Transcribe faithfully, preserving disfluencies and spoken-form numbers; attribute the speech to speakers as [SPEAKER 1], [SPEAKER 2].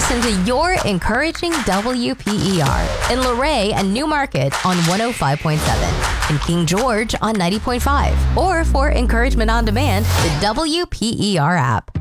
[SPEAKER 1] listen to your encouraging W P E R in Luray and Newmarket on one oh five point seven, and King George on ninety point five, or for encouragement on demand, the W P E R app.